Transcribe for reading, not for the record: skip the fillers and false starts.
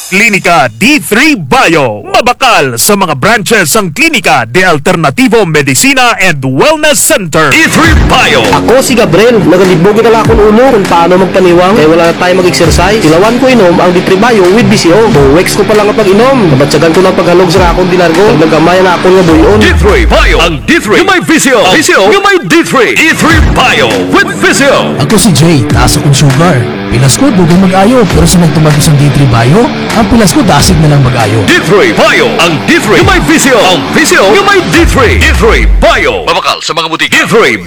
Klinika D3 Bio. Mabakal sa mga branches ang Klinika de Alternativo Medicina and Wellness Center. D3 Bio. Ako si Gabriel, nagalibog na akong ulo kung paano magpaniwang kaya wala na tayo mag-exercise. Ilawan ko inom ang D3 Bio with BCO. Buwex ko pa lang ang pag-inom. Nabatsagan ko ng paghalog sa akong dilargo. Naggamay na ako nga buyon. D3 Bio. Ang D3 yung may Visio. Visio yung may D3. D3 Bio with Visio. Ako si Jay, taas akong sugar. Pilas ko, dugay mag-ayo. Pero sa nagtumagos ang D3 Bio, ang pilas ko dasig na lang mag-ayo. D3 Bio. Ang D3 yung may Visio. Ang Visio yung may D3. D3 Bio. Mabakal sa mga butik. D3